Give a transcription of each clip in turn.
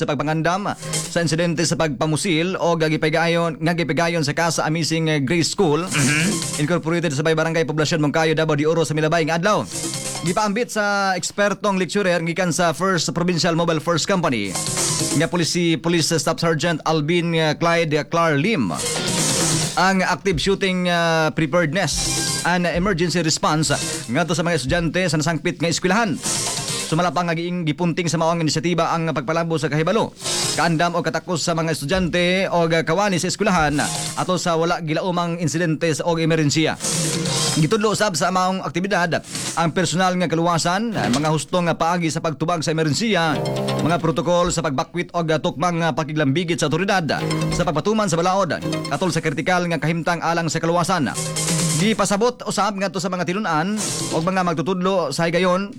sa pagpangandam sa insidente sa pagpamusil o gagipigayon sa Casa Amazing Grace School incorporated sa Barangay Poblasyon Moncayo, Davao de Oro sa Milabay nga adlaw. Gipaambit sa ekspertong lecturer gikan sa First Provincial Mobile Force Company nga Police Staff Sergeant Alvin Clyde Clark Lim ang active shooting preparedness and emergency response ngadto sa mga estudyante sa nasangpit nga eskwelahan. Sumala pa nga gipunting sa maong inisyatiba ang pagpalambo sa kahibalo, kaandam o katakos sa mga estudyante o kawani sa eskwelahan ato sa wala gilaumang insidente o emerhensiya. Gitudlo usab sa maong aktibidad ang personal nga kaluwasan, mga hustong nga paagi sa pagtubag sa emerhensiya, mga protokol sa pagbakwit o tukmang pakiglambigit sa otoridad sa pagpatuman sa balaod atol sa kritikal nga kahimtang alang sa kaluwasan. Gipasabot usab ngadto sa mga tilunan o mga magtutudlo sa higayon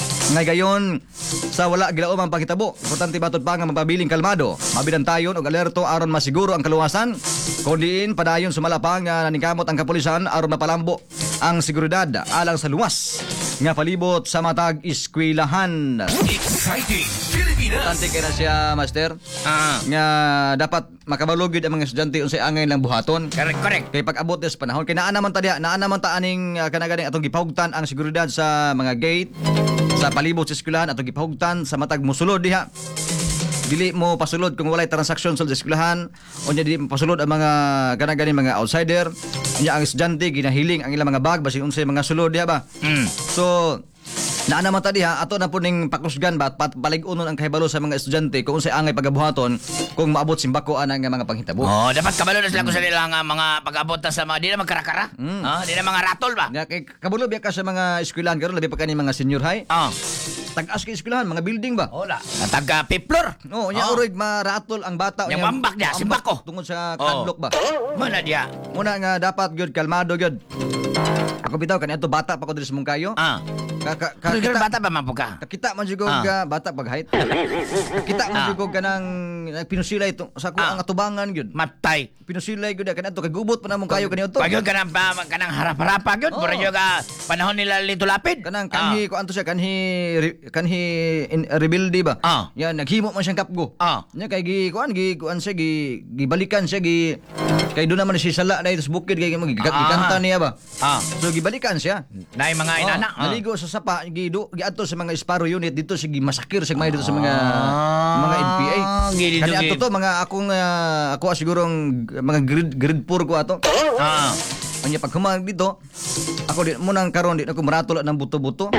sa wala gilaumang pakitabo. Importante batud pa nga magpabiling kalmado, mabidantayon og alerto aron masiguro ang kaluwasan. Kundiin padayon sumala pa nga naningkamot ang kapulisan aron mapalambo ang seguridad alang sa luwas nga palibot sa matag eskwelahan. Exciting Pilipinas. Importante kay na siya, master. Nga dapat makabalugid ang mga estudyante unsay angay lang buhaton. Correct. Kay pag-abot des panahon kay naa naman ta aning kanaganing atong gipahugtan ang seguridad sa mga gate sa palibot sa eskwelahan atong gipahugtan sa matag mosulod diha. Dili mo pasulod kung walay transaksyon sa eskwelahan, unya dili mo pasulod ang mga kanaganing mga outsider. Unya ang estudyante ginahiling ang ilang mga bag basin unsay mga sulod diha ba. So naa naman ta diha ato na po ning pakusgan ba palig-unon ang kahibalo sa mga estudyante kung unsay angay pagabuhaton kung maabot simbako ana nga mga panghitabo. Dapat kabalo na sila ko sa nila nga mga pag-abot sa mga di na magkarakara. Di na mga ratol ba? Ya kay kabulo biya ka sa mga eskwelahan karon labi pa kani mga senior high. Tag-as kay eskwelahan mga building ba? Hola. Taga piplor. Nya uroy maratol ang bata yang mambak niya simbako tungod sa kadlok ba. Mana dia? Muna nga dapat gyud kalmado gyud. Ako bitaw kani adto bata pa ko diri sa Moncayo. Pero bata ba mapuka? Kakita man jud ga bata pag height. Kakita man jud kanang pinusilay sa ko ang atubangan gyud. Matay. Pinusilay gyud kanang adto kay gubot pa na Moncayo kani adto. Pag yun kanang harap-harapa gyud, puro yung panahon nila Lito Lapid. Kanang kanhi ko anto siya kanhi rebuildi ba? Yan naghimo man siyang kapgo. Nya kay gikuan siya gibalikan siya kay doon naman siya sala dahil sa bukid kay gikanta niya ba? So gibalikan siya. Nay mga inana. Naligo sa sapa giadto sa mga Sparrow unit dito sige masakir sa mga dito sa mga NPA. Kani ato to mga ako sigurong mga grade 4 ko ato. Anya pag humag dito, ako di mo nang karon di ako maratol ng buto-buto.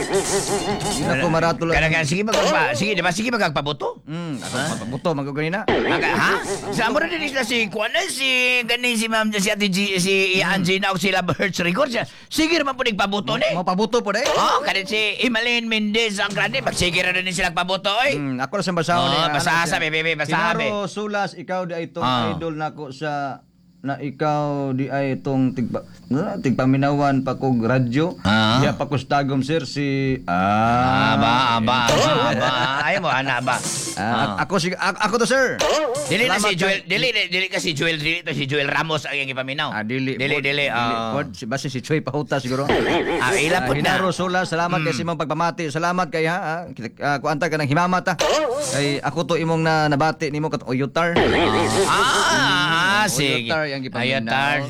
Di ako maratol. Kaya sige magpabuto. Ako buto mag ganina. Ha? Sa mo rin na si kuan si ganin si Ma'am si Ate G si Angie na og sila Hertz Records. Sige man po pabuto ni. Mo pabuto po dai. Kanin si Emeline Mendez ang grande magsige ra din sila pabuto oy. Ako ra sa basahon ni. Basa bebe basabe. Pero sulas ikaw di itong idol nako sa na ikaw di ay itong tigpaminawan pa kog radyo. Diya pa kustagom sir si aba ay mo ana ba. Ako to sir. Dili na si Joel, dili ka si Joel, to si Joel Ramos ang iyang ipaminaw. Dili. Si base si Choy Pahuta siguro. Ila pud na. Hinaro sula, salamat kay simong pagpamati. Salamat kay kuanta ka nang himamata. Kay ako to imong nabati nimo kat Oyutar. Sige. Ang gipaminaw.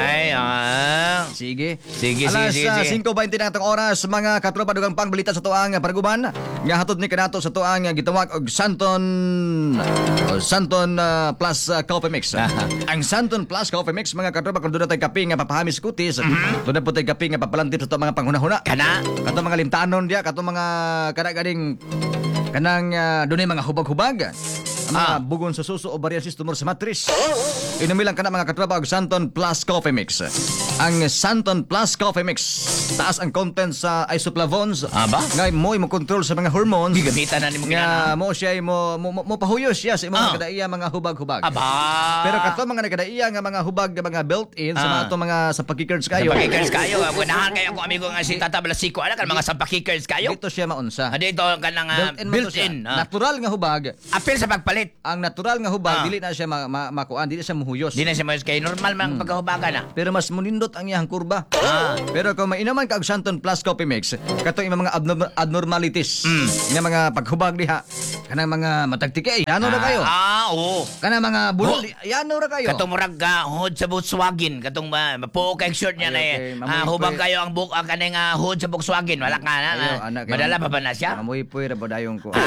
Sige. Alas 5:20 na atong oras mga katropa dugang pangbalita sa tuang paraguban. Nga hatod ni kanato sa tuang gitawag og Santon Plus Coffee Mix. Ang Santon Plus Coffee Mix mga katropa kung doon tayo kape nga papahamis kutis. Doon po tayo kape nga papalantip sa mga panghuna-huna. Kato mga limtanon diya, kato mga kanang doon mga hubag-hubag. Mga bugon sa suso o variasis tumor sa matris. Inumilang ka na mga katropa og Santon Plus Coffee Mix. Ang Santon Plus Coffee Mix taas ang content sa isoflavones. Ngay mo control sa mga hormones. Gigamitan na nimo kinana. Mo siya mo pahuyos siya sa imong kadaiya mga hubag-hubag. Pero kato mga kadaiya nga mga hubag mga built-in sa mga to mga sampakikers kayo. Sampakikers kayo. Ganahan kayo ako amigo nga si Tata Blasiko ana kan mga sampakikers kayo. Dito siya maunsa. Dito kanang built-in. Natural nga hubag. Apil sa pagpalit palit. ang natural nga hubag Ah. dili na siya makuan, dili siya muhuyos. Di na siya kay normal man pagkahubagan na. Pero mas munindot ang iyang kurba. Ah. Pero kung mainuman ka og Santon Plus Coffee Mix, katong mga abnormalities nga mga paghubag diha, kanang mga matagtikay, ano ra kayo? Oo. Kanang mga bulol, ano ra kayo? Katong murag hood sa Volkswagen, katong mapuo kay short niya na Okay, mamoy hubag po kayo ang book ang kanang hood sa Volkswagen, wala ka na. Ayo, anak, Madala pa ba na siya? Amoy puy ra bodayong ko.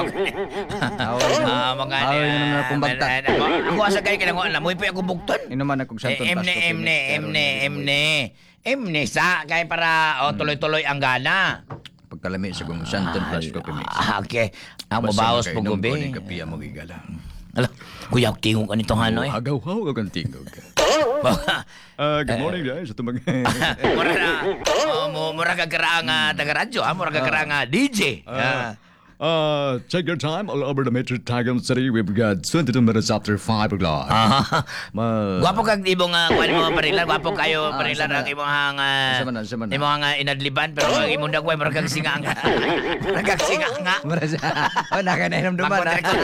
Mga Away na naman akong bagta. Ako asa kay kanang wala mo ipoy ako bukton. Inuman akong Santon Plus Coffee Mix. Emne sa kay para tuloy-tuloy ang gana. Pagkalami sa kong Santon Plus Coffee Mix. Okay. Ang mabawas po Basta gabi. ng kapiya mo gigala. Ala, kuya tingog ka nito Hanoy. Hagaw-haw kang tingog. Good morning guys. Ito mga... Mura na. Mura ka karaang taga-radyo. Mura ka karaang DJ. Check your time all over the Metro Tagam City. We've got 22 minutes after 5 o'clock. Gwapo kag ibong kuan mo parilan, gwapo kayo parilan sama ang imong Sama na. imong inadliban pero ang imong dagway murag kag singa nga. Murag kag singa nga. Nakanainom duman.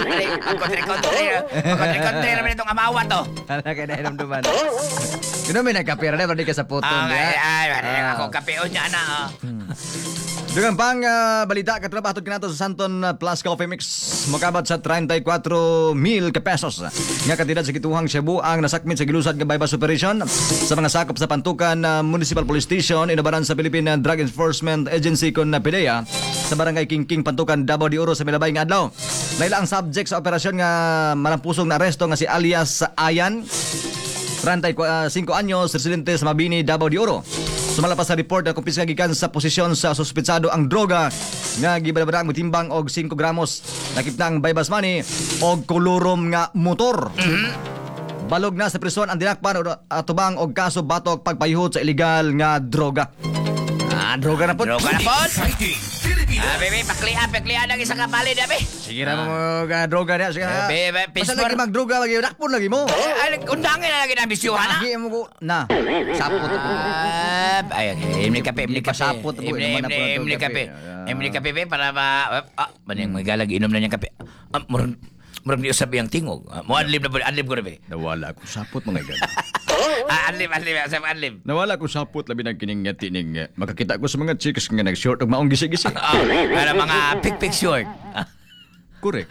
Kontre naman itong amawa to. Nakanainom duman. Kino may nagkapira na, hindi ka sa puto. Ako kapeon niya na. Dugang pang balita, katrabaho kinato sa Santon Plus Coffee Mix. Makabat sa 34,000 ka pesos. Nga katidad sa kituhang Cebu ang nasakmit sa gilusad nga bypass operation sa mga sakop sa Pantukan Municipal Police Station, inabaran sa Philippine Drug Enforcement Agency kon PDEA sa barangay Kingking, Pantukan, Davao de Oro sa Milabay nga adlaw. Naila ang subject sa operasyon nga malampusong na aresto nga si alias Ayan, 35 anyos, residente sa Mabini, Davao de Oro. Sumalapas sa report na kumpiska gikan sa posisyon sa suspetsado ang droga nga gibalabadang mutimbang og 5 gramos. Nakita ang bypass money og kolorom nga motor. Balog na sa prison ang dinakpan o atubang og kaso batok pagpayuhod sa illegal nga droga. Droga na po. Droga na po. Bebe, paklian lagi sa kapalid, bebe. Sige na mo droga niya. Sige na. Basta Pismor. lagi magdroga, lagi rakpon lagi mo. Undangin na lagi na bisyuhan, ha? Lagi mo ko. Na, sapot. Ay, imli kape. Pasapot po, inuman na po ng Imli kape. kape. Imli kape, be, para ba... Maning may galag, inom na niyang kape. Murag niyo sabi ang tingog. Mo adlib ko na, be. Nawala ako sapot mga ganun. Adlib. Nawala ko sapot labi ng kining tining makakita ko sa mga chicks nga nag-short og maong gisi-gisi. Para mga pick short. Correct.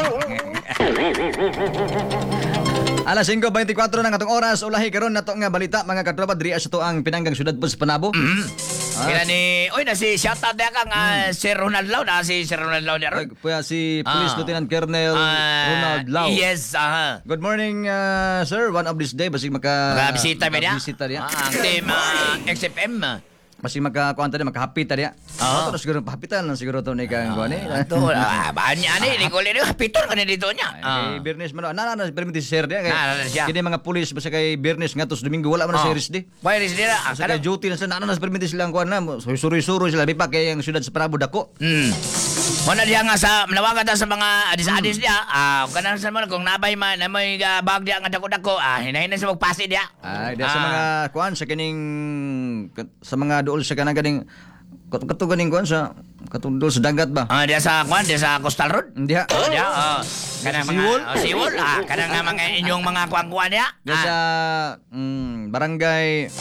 Alas 5:24 na katong oras ulahi karon nato nga balita mga katropa diri sa to ang pinanggang syudad po sa Panabo. Kaya na si shoutout na kang si Ronald Lau na si Ronald Lau na ron. Puya si Police Lieutenant Colonel Ronald Lau. Yes, Good morning sir, one of this day basig Bisita ba niya? Bisita niya. Ang team XFM. Basig makakuan ta makahapit ta niya. Ato siguro pahapitan lang siguro to ni kang kuan Ito, banya ni Nicole ni piton ka dito niya. Kay Bernes man na permit si sir dia kay siya. kini mga pulis basta kay Bernes nga tos Domingo wala man na series di. Virus nila. Sa kay duty na sila na permit silang kuan na suri-suri sila bipa kay ang syudad sa Panabo dako. Muna diya nga sa manawagan ta sa mga adis-adis diya. Kanan sa mga kung nabay man na may bag diya nga dako-dako, hinahin sa magpasi diya. Ay, sa mga kuan sa kining sa mga dool sa kanang ganing katuganing kuan sa katundol sa dagat ba? Diya sa kwan, diya sa Coastal Road. Diya. Diya, kanang mga Siwol? Siwol, kanang nga mga inyong mga kuan-kuan diya. Diya sa barangay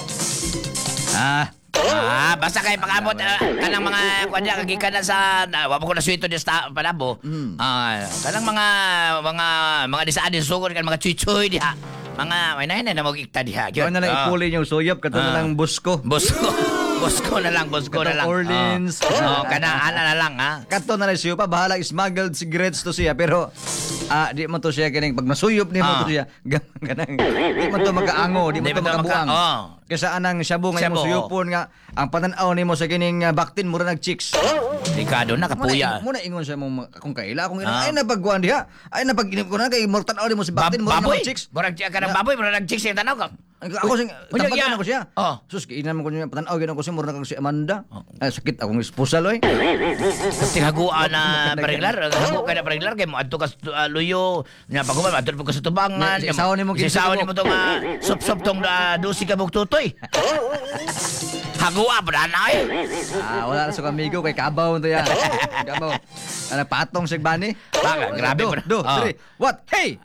Basta kay pag-abot kanang mga kuan diya kagikan na sa wa ko na suito diya sa Panabo. Kanang mga disadis sugod kan mga chuchoy diha. Mga may na mo gikta diha. kuan na lang ipuli yung suyop kato na lang busko. Bosko na lang. Orleans. Kana na lang ha. Kato na lang siya pa bahala smuggled cigarettes to siya pero di mo to siya kining pag nasuyop ni mo to siya ganang di mo to magaango, di mo to magabuang. Kaysa anang shabu nga mo suyupon nga ang pananaw nimo sa kining baktin mura nag chicks. Delikado na kapuya. Muna ingon sa mong kung kaila kung ay napagkuan diha. Ay napaginip ko na kay mortal ni mo si baktin mura Baboy. nag chicks. Murag ka ng baboy, murag nag chicks yung tanaw ka. Ako sing Unya, tampatan ya. ako siya. Oh. Sus giinan mo ko niya patanaw gyud ako si mura na si Amanda. Ay sakit akong esposal oy. Tinghaguan na pareglar, hago ka na pareglar kay mo adto ka sa luyo, nya paguban adto po ka sa tubangan. Nya, isaw nimo kinsa Isaw mo. nimo tong sup-sup tong dusi ka bug tutoy. Hagua pa na eh. Wala na sa amigo kay kabaw to ya. Kabaw. Ana patong sig bani. Baga, grabe do, pa na. do, Oh. three. What? Hey.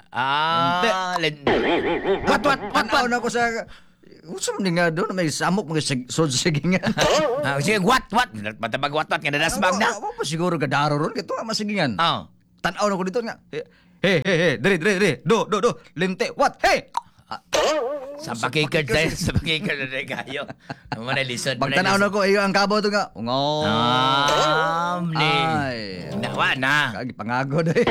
What? Panaw na ko sa Unsa man nga do na may samok mga sigingan. Sige, what? Matabag what nga nadasbag na. Ako pa siguro gadaro ron kito nga masigingan. Oh. Tanaw na ko dito nga. Hey, dre. Do. Linte. What? Hey. Sa pakikad tayo, sa pakikad na tayo kayo. Naman na listen. Pagtanaw na ko ayo ang kabaw to nga. Ungaw. Ay. Nawa na. Kagi pangagod eh.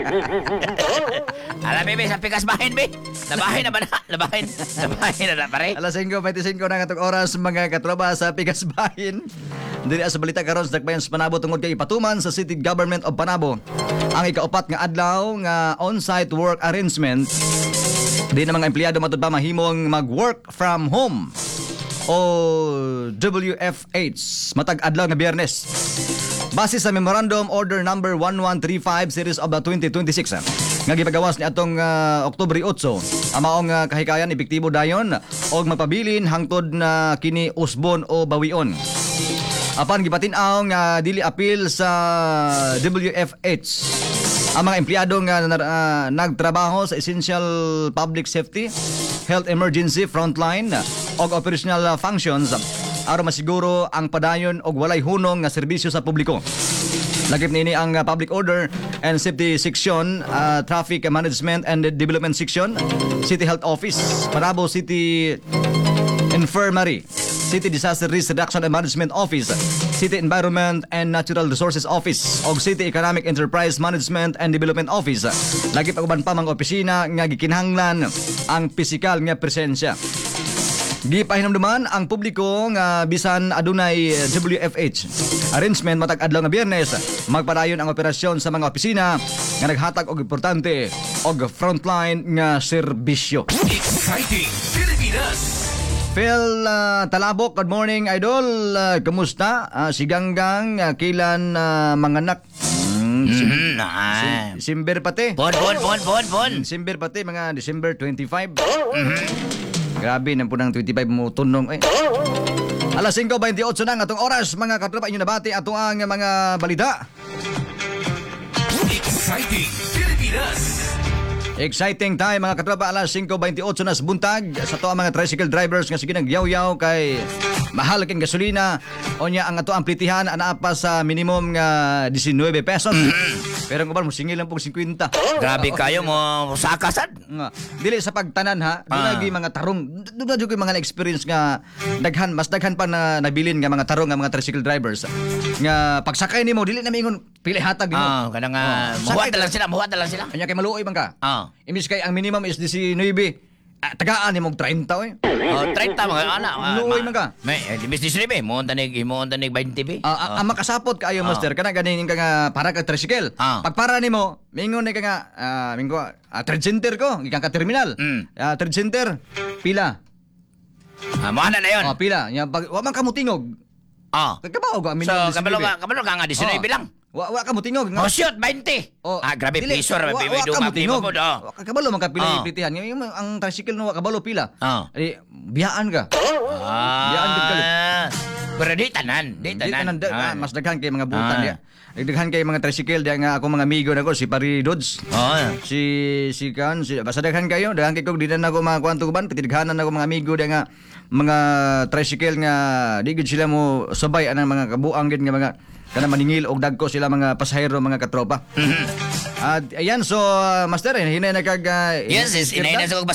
Alam, bebe, sa pikas bahin, be. Nabahin na ba na? Nabahin na pare. Alas 5:25 na nga itong oras mga katropa sa Pigasbahin. Dili sa balita karon sa Dakbayan sa Panabo tungod kay ipatuman sa City Government of Panabo ang ikaupat nga adlaw nga on-site work arrangement. Di na mga empleyado matud ba mahimong mag-work from home o WFH matag adlaw nga Biyernes. Base sa Memorandum Order Number 1135 Series of the 2026 nga gipagawas ni atong Oktubre 8 ang maong kahikayan epektibo dayon og mapabilin hangtod na kini usbon o bawion. Apan gipatin-aw nga dili apil sa WFH ang mga empleyado nga nagtrabaho sa essential public safety, health emergency frontline o operational functions aron masiguro ang padayon og walay hunong nga serbisyo sa publiko. Lagip nini ang Public Order and Safety Section, Traffic Management and Development Section, City Health Office, Panabo City Infirmary, City Disaster Risk Reduction and Management Office, City Environment and Natural Resources Office, og City Economic Enterprise Management and Development Office. Lagi pag-uban pa mga opisina nga gikinahanglan ang pisikal nga presensya. Gipahinumduman ang publiko nga bisan adunay WFH arrangement matag adlaw nga Biyernes magpadayon ang operasyon sa mga opisina nga naghatag og importante og frontline nga serbisyo. Exciting Pilipinas! Phil Talabok, good morning idol. Kumusta? Si Ganggang, kailan manganak? December pati. Bon. December pati, mga December 25. Grabe, nang punang 25 mo tunong. Alas 5:28 na nga itong oras, mga katropa inyo nabati ato ang mga balita. Exciting Pilipinas! Exciting time mga katropa, alas 5:28 na sa buntag sa to ang mga tricycle drivers nga sige nagyaw-yaw kay mahal king gasolina o niya ang ato ang plitihan ana pa sa minimum nga 19 pesos. Pero ang uban mo singil lang pong 50. Grabe kayo mo sakasan. Nga. Dili sa pagtanan ha, doon lagi mga tarong, doon na yung mga experience nga mas daghan pa na nabilin nga mga tarong nga mga tricycle drivers. Nga pagsakay nimo dili na mingon pili hatag nimo. Kanang Sakit. muhat na lang sila. Anya kay maluoy man ka. Imbis kay ang minimum is 19. Tagaan ni mong 30 eh. 30 mga anak. Luoy man ka. May, imbis ni Sribe, mo tanig 20 be. Ang makasapot kaayo master kana ganin ka nga para ka tricycle. Pagpara nimo, mingon ni ka nga trade center ko, gikan ka terminal. Trade center pila. Mahal na yun. Pila. Nya pag wa man ka mutingog. Kagkabaw ka So, minimum. kabalo ka nga 19 lang. Wa ka mutingog nga. Oh, shoot, 20. Grabe, dili, piso. wa ka mutingog. Po. Kabalo man ka pila ipitihan. Ang tricycle no wa kabalo pila. Biyaan ka. Biyaan ka galit. Pero di tanan. Mas daghan kay mga butan diya. Daghan kay mga tricycle diya nga ako mga amigo nako si Pari Dods. Si basta daghan kayo, daghan kay kog di na ako mga kwanto kuban, pitidaghanan ako mga amigo diya nga mga tricycle nga di gud sila mo sabay anang mga kabuang gid nga mga kana maningil og dagko sila mga pasahero mga katropa. Ayan so master hinay na kag Yes, inay na sa kong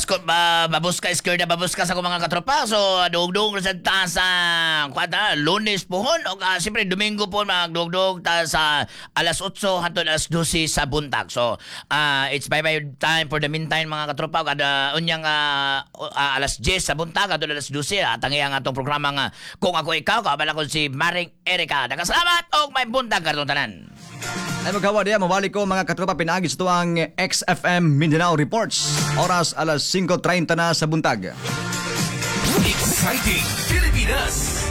babuska sa kong mga katropa. So, dugdug sa ta sa Lunes pohon o siyempre Domingo po magdugdug ta sa alas 8 hangtod alas 12 sa buntag. So, it's bye-bye time for the meantime mga katropa. Kada unyang alas 10 sa buntag hangtod alas 12 tangi ang atong programa nga Kung Ako Ikaw, kabala ko si Maring Erika. Nakasalamat og may buntag karong tanan. Ay magkawa diya, mabalik ko mga katropa pinagis ito ang XFM Mindanao Reports. Oras alas 5:30 na sa buntag. Exciting Pilipinas.